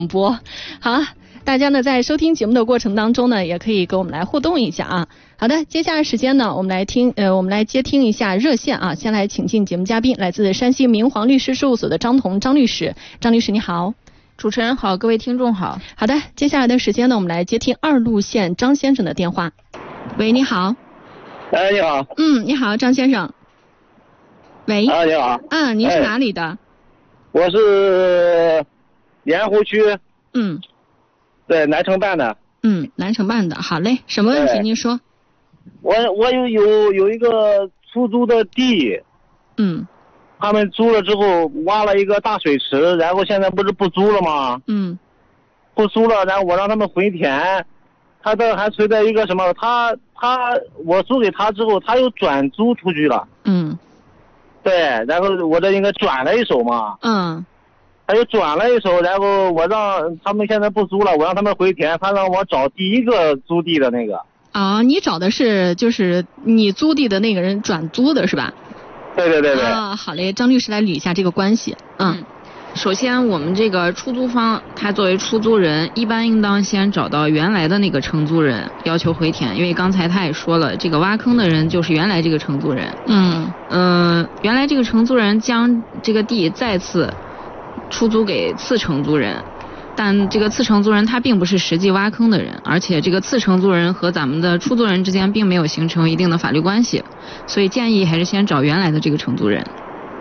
播。好，大家呢在收听节目的过程当中呢，也可以跟我们来互动一下啊。好的，接下来时间呢，我们来接听一下热线啊。先来请进节目嘉宾，来自山西明煌律师事务所的张彤张律师。张律师你好。 主持人好，各位听众好。 好的，接下来的时间呢，我们来接听二路县张先生的电话。喂，你好。 你好。 你好，张先生。喂。 你好。 您是哪里的？ 我是盐湖区。对，南城办的。 南城办的，好嘞，什么问题您说？ 我有一个出租的地。他们租了之后挖了一个大水池，然后现在不是不租了吗？不租了，然后我让他们回填，他的还存在一个什么，我租给他之后，他又转租出去了。对，然后我这应该转了一手嘛。他又转了一手，然后我让他们现在不租了，我让他们回填，他让我找第一个租地的那个。 你找的是就是你租地的那个人转租的是吧？ 对。 好嘞，张律师来捋一下这个关系。 首先我们这个出租方他作为出租人，一般应当先找到原来的那个承租人要求回填，因为刚才他也说了，这个挖坑的人就是原来这个承租人。原来这个承租人将这个地再次出租给次承租人，但这个次承租人他并不是实际挖坑的人，而且这个次承租人和咱们的出租人之间并没有形成一定的法律关系，所以建议还是先找原来的这个承租人。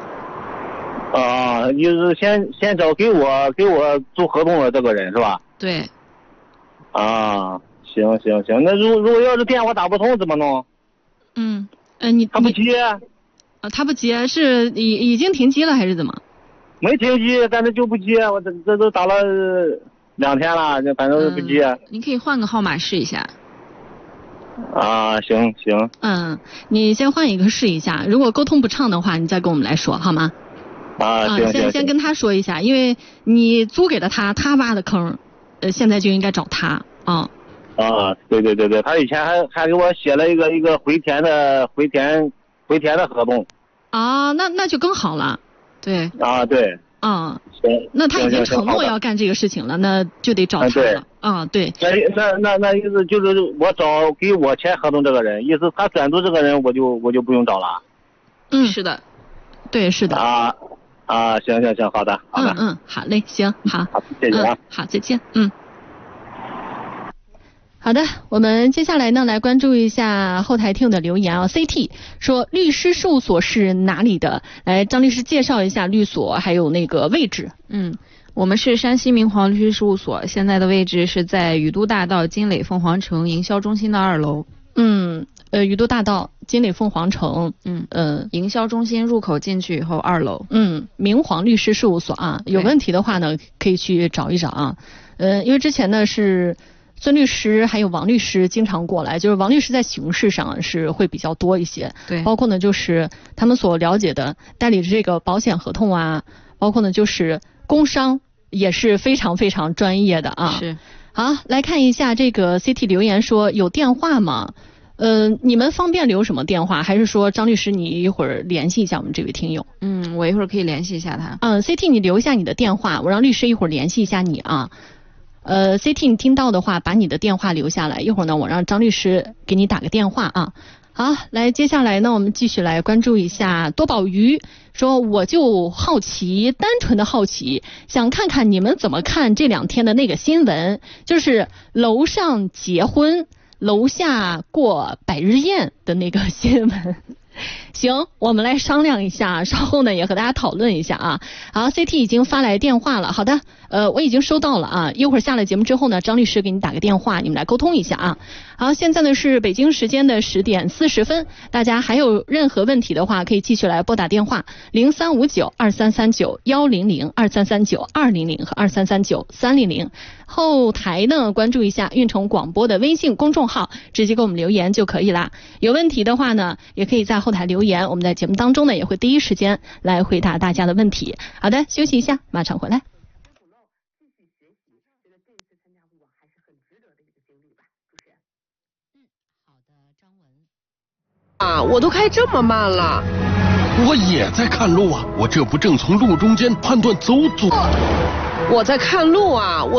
就是先找给我做合同的这个人是吧？ 对。 行，那如果要是电话打不通怎么弄？他不接。 他不接是已经停机了还是怎么？ 没停机，但是就不接，我这都打了2天了，反正不接。 你可以换个号码试一下。 行。 你先换一个试一下，如果沟通不畅的话，你再跟我们来说好吗？ 行。 先跟他说一下，因为你租给了他挖的坑，现在就应该找他。 对，他以前还给我写了一个回填的合同。 那就更好了。对。 对。 那他已经承诺要干这个事情了，那就得找他了。对。 那意思就是我找给我签合同这个人，意思他转租这个人我就不用找了。 是的。 对，是的。 行，好的。 好嘞，行，好， 谢谢啊。 好，再见。好的，我们接下来呢来关注一下后台听友的留言啊。CT 说律师事务所是哪里的？来，张律师介绍一下律所还有那个位置。 我们是山西明煌律师事务所，现在的位置是在宇都大道金磊凤凰城营销中心的2楼。 宇都大道金磊凤凰城， 营销中心入口进去以后2楼。 明煌律师事务所啊，有问题的话呢可以去找一找啊。因为之前呢是孙律师还有王律师经常过来，就是王律师在形式上是会比较多一些， 对， 包括呢就是他们所了解的代理这个保险合同啊，包括呢就是工商也是非常非常专业的啊。 是。 好，来看一下这个 CT 留言说有电话吗？你们方便留什么电话？还是说张律师你一会儿联系一下我们这位听友？ 我一会儿可以联系一下他。 CT 你留一下你的电话，我让律师一会儿联系一下你啊。CT 你听到的话把你的电话留下来，一会儿呢我让张律师给你打个电话啊。好，来接下来呢我们继续来关注一下多宝鱼说，我就好奇，单纯的好奇，想看看你们怎么看这2天的那个新闻，就是楼上结婚楼下过百日宴的那个新闻。行，我们来商量一下，稍后呢也和大家讨论一下啊。好 ，CT 已经发来电话了，好的，我已经收到了啊，一会儿下了节目之后呢，张律师给你打个电话，你们来沟通一下啊。好，现在呢是北京时间的10点40分，大家还有任何问题的话，可以继续来拨打电话03592339-100、2339-200和2339-300。后台呢关注一下运城广播的微信公众号，直接给我们留言就可以啦。有问题的话呢，也可以在后台留言，我们在节目当中呢也会第一时间来回答大家的问题。好的，休息一下，马上回来。 我都开这么慢了。 我也在看路啊，我这不正从路中间判断走左。 我在看路啊，我